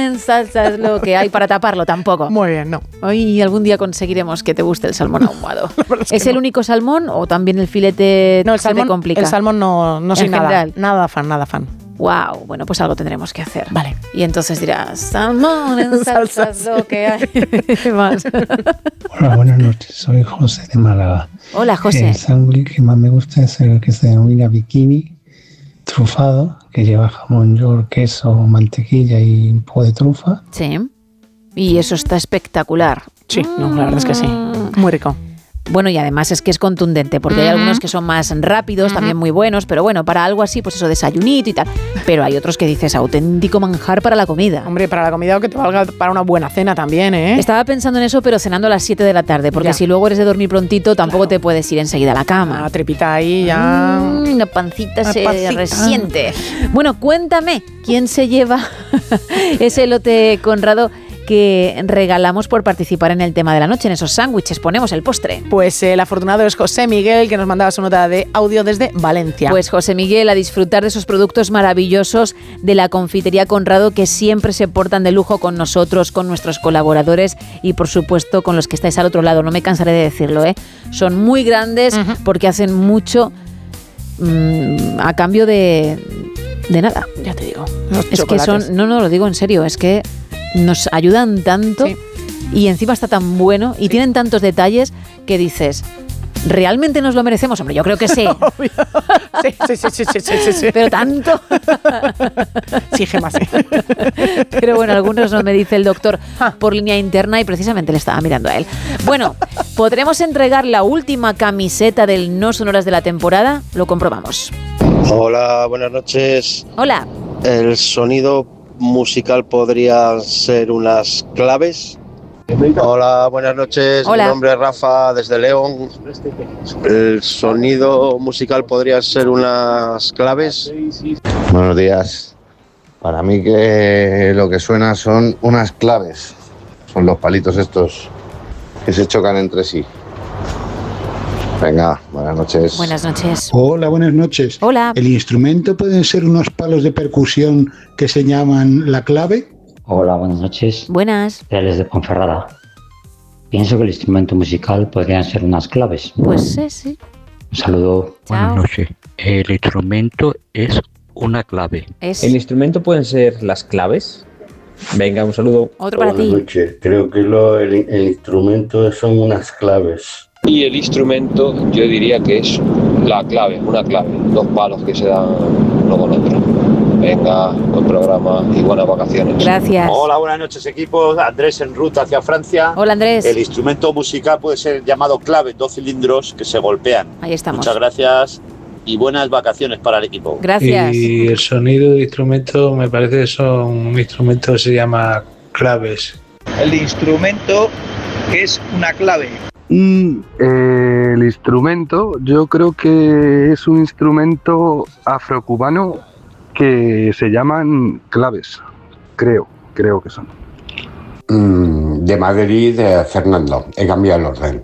en salsa es lo que hay para taparlo, tampoco. Muy bien, no. Hoy algún día conseguiremos que te guste el salmón ahumado. ¿Es el único salmón o también el filete? No, el salmón, complica? El salmón no soy nada fan. Wow, bueno, pues algo tendremos que hacer. Vale. Y entonces dirás, salmón en salsa es lo que hay. Más. Hola, buenas noches. Soy José de Málaga. Hola, José. El sándwich que más me gusta es el que se denomina bikini trufado, que lleva jamón york, queso, mantequilla y un poco de trufa. Sí. Y eso está espectacular. Sí, no, la verdad es que sí. Muy rico. Bueno, y además es que es contundente, porque hay algunos que son más rápidos, también muy buenos, pero bueno, para algo así, pues eso, desayunito y tal. Pero hay otros que dices, auténtico manjar para la comida. Hombre, para la comida o que te valga para una buena cena también, ¿eh? Estaba pensando en eso, pero cenando a las 7 de la tarde, porque si luego eres de dormir prontito, tampoco te puedes ir enseguida a la cama. La trepita ahí ya... La pancita se resiente. Bueno, cuéntame, ¿quién se lleva ese lote Conrado que regalamos por participar en el tema de la noche, en esos sándwiches? Ponemos el postre. Pues el afortunado es José Miguel, que nos mandaba su nota de audio desde Valencia. Pues José Miguel, a disfrutar de esos productos maravillosos de la confitería Conrado, que siempre se portan de lujo con nosotros, con nuestros colaboradores y por supuesto con los que estáis al otro lado. No me cansaré de decirlo, ¿eh? Son muy grandes porque hacen mucho a cambio de nada. Ya te digo. Es que son... No, lo digo en serio, es que nos ayudan tanto y encima está tan bueno y tienen tantos detalles que dices, ¿realmente nos lo merecemos? Hombre, yo creo que sí. Sí. Pero tanto. Sí, Gemma, sí. Pero bueno, algunos no me dice el doctor por línea interna y precisamente le estaba mirando a él. Bueno, ¿podremos entregar la última camiseta del No Sonoras de la temporada? Lo comprobamos. Hola, buenas noches. Hola. El sonido musical podría ser unas claves. Hola, buenas noches. Hola. Mi nombre es Rafa, desde León. El sonido musical podría ser unas claves. Buenos días. Para mí que lo que suena son unas claves. Son los palitos estos que se chocan entre sí. Venga, buenas noches. Buenas noches. Hola, buenas noches. Hola. ¿El instrumento pueden ser unos palos de percusión que se llaman la clave? Hola, buenas noches. Buenas. Desde Ponferrada. Pienso que el instrumento musical podrían ser unas claves. Pues sí. Un saludo. Chao. Buenas noches. El instrumento es una clave. ¿El instrumento pueden ser las claves? Venga, un saludo. Otro para ti. Buenas noches. Creo que el instrumento son unas claves. Y el instrumento yo diría que es la clave, una clave, dos palos que se dan uno con otro. Venga, buen programa y buenas vacaciones. Gracias. Hola, buenas noches equipo. Andrés en ruta hacia Francia. Hola, Andrés. El instrumento musical puede ser llamado clave, 2 cilindros que se golpean. Ahí estamos. Muchas gracias y buenas vacaciones para el equipo. Gracias. Y el sonido del instrumento me parece que son un instrumento que se llama claves. El instrumento es una clave. Y el instrumento, yo creo que es un instrumento afrocubano que se llaman claves, creo que son. De Madrid, de Fernando, he cambiado el orden.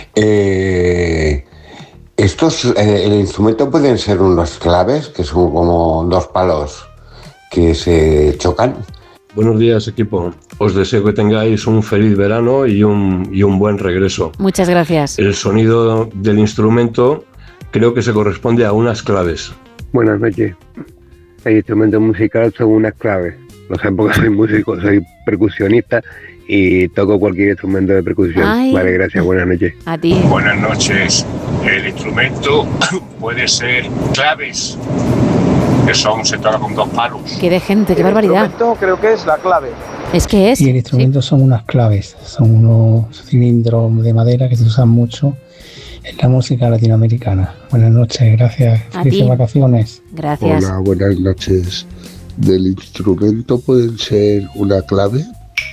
El instrumento pueden ser unas claves, que son como dos palos que se chocan. Buenos días, equipo. Os deseo que tengáis un feliz verano y un buen regreso. Muchas gracias. El sonido del instrumento creo que se corresponde a unas claves. Buenas noches. El instrumento musical son unas claves. No sé porque soy músico, soy percusionista y toco cualquier instrumento de percusión. Ay. Vale, gracias. Buenas noches. A ti. Buenas noches. El instrumento puede ser claves. Que se toca con dos palos. Qué de gente, qué barbaridad. El instrumento creo que es la clave. Es que es. Y el instrumento son unas claves, son unos cilindros de madera que se usan mucho en la música latinoamericana. Buenas noches, gracias. Felices vacaciones. Gracias. Hola, buenas noches. ¿Del instrumento pueden ser una clave?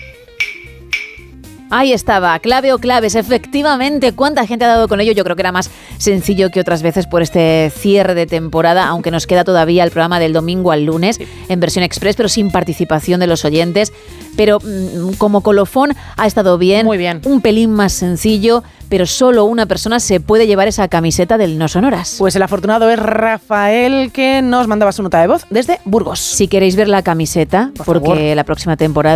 Ahí estaba, clave o claves, efectivamente. ¿Cuánta gente ha dado con ello? Yo creo que era más sencillo que otras veces por este cierre de temporada, aunque nos queda todavía el programa del domingo al lunes en versión express, pero sin participación de los oyentes. Pero como colofón ha estado bien. Muy bien. Un pelín más sencillo, pero solo una persona se puede llevar esa camiseta del No Sonoras. Pues el afortunado es Rafael, que nos mandaba su nota de voz desde Burgos. Si queréis ver la camiseta, porque la próxima temporada